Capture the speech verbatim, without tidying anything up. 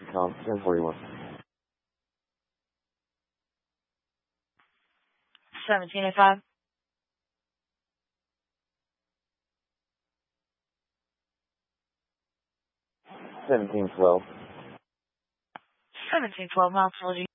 com, ten forty-one. seventeen oh five. seventeen twelve. seventeen twelve, my apologies.